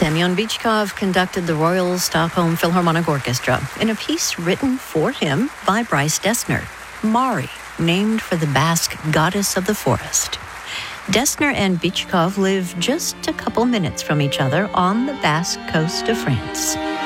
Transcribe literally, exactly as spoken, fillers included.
Semyon Bychkov conducted the Royal Stockholm Philharmonic Orchestra in a piece written for him by Bryce Dessner, Mari, named for the Basque goddess of the forest. Dessner and Bychkov live just a couple minutes from each other on the Basque coast of France.